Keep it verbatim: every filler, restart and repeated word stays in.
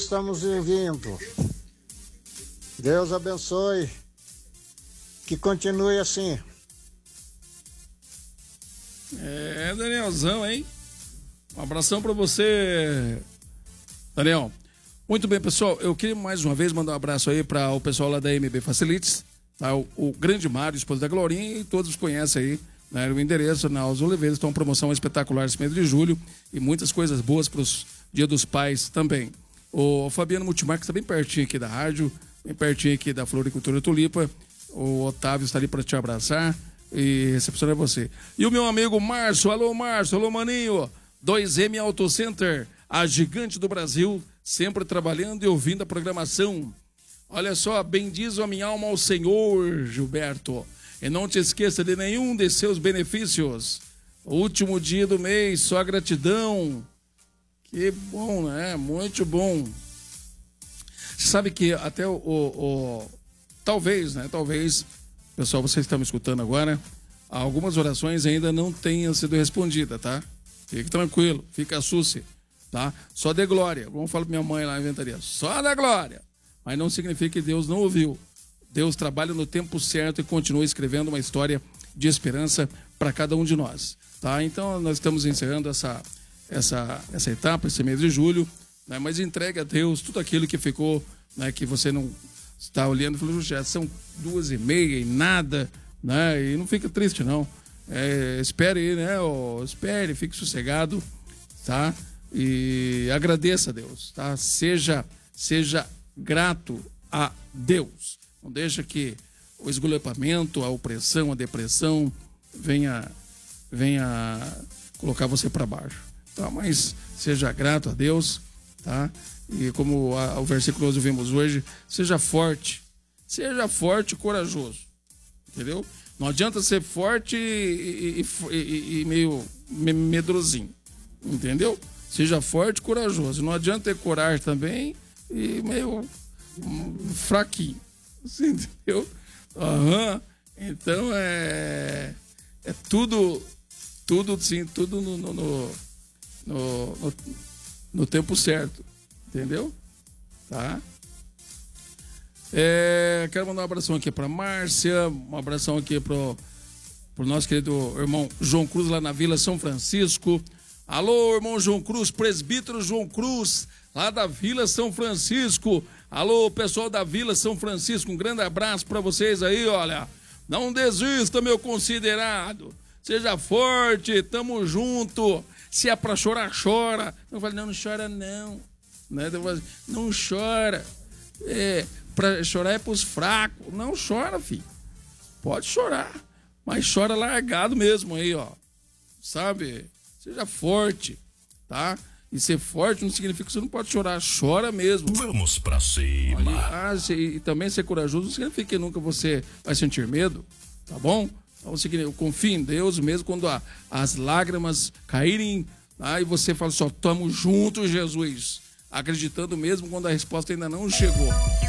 estamos vindo. Deus abençoe. Que continue assim. É, Danielzão, hein? Um abração pra você, Daniel. Muito bem, pessoal. Eu queria mais uma vez mandar um abraço aí para o pessoal lá da M B Facilities, tá? O, o grande Mário, esposo da Glorinha, e todos conhecem aí, né? O endereço na Os Oliveiras, estão promoção espetacular esse mês de julho e muitas coisas boas para os Dia dos Pais também. O Fabiano Multimarcas está bem pertinho aqui da rádio, bem pertinho aqui da Floricultura Tulipa. O Otávio está ali para te abraçar e recepcionar você. E o meu amigo Márcio, alô Márcio, alô Maninho, dois M Auto Center, a gigante do Brasil, sempre trabalhando e ouvindo a programação. Olha só, bendizo a minha alma ao Senhor, Gilberto, e não te esqueça de nenhum de seus benefícios. O último dia do mês, só gratidão. Que bom, né? Muito bom. Você sabe que até o, o, o talvez, né? Talvez, pessoal, vocês estão me escutando agora, algumas orações ainda não tenham sido respondidas, tá? Fique tranquilo, fica susse, tá? Só dê glória, como eu falo pra minha mãe lá na inventaria, só dê glória. Mas não significa que Deus não ouviu. Deus trabalha no tempo certo e continua escrevendo uma história de esperança para cada um de nós, tá? Então, nós estamos encerrando essa, essa, essa etapa, esse mês de julho, né? Mas entregue a Deus tudo aquilo que ficou, né? Que você não está olhando e falou, já são duas e meia e nada, né? E não fica triste, não. É, espere aí, né? Oh, espere, fique sossegado, tá? E agradeça a Deus, tá? Seja, seja grato a Deus. Não deixa que o esgoelamento, a opressão, a depressão venha, venha colocar você para baixo, tá? Mas seja grato a Deus, tá? E como a, o versículo nós vimos hoje, seja forte, seja forte e corajoso, entendeu? Não adianta ser forte e, e, e, e meio medrosinho, entendeu? Seja forte e corajoso. Não adianta ter coragem também e meio fraquinho, entendeu? Uhum. Então é, é tudo, tudo sim, tudo no, no, no, no, no tempo certo. Entendeu? Tá? É, quero mandar um abração aqui pra Márcia, um abração aqui pro, pro nosso querido irmão João Cruz, lá na Vila São Francisco. Alô, irmão João Cruz, presbítero João Cruz, lá da Vila São Francisco. Alô, pessoal da Vila São Francisco, um grande abraço pra vocês aí, olha. Não desista, meu considerado. Seja forte, tamo junto. Se é pra chorar, chora. Eu falei, não, não chora não. Né? Não chora, é, pra chorar é pros fracos. Não chora, filho, pode chorar, mas chora largado mesmo aí, ó, sabe? Seja forte, tá? E ser forte não significa que você não pode chorar, chora mesmo. Vamos pra cima. Ah, e também ser corajoso não significa que nunca você vai sentir medo, tá bom? Então, confie em Deus mesmo quando a, as lágrimas caírem, aí tá? Você fala só, tamo junto, Jesus, acreditando mesmo quando a resposta ainda não chegou.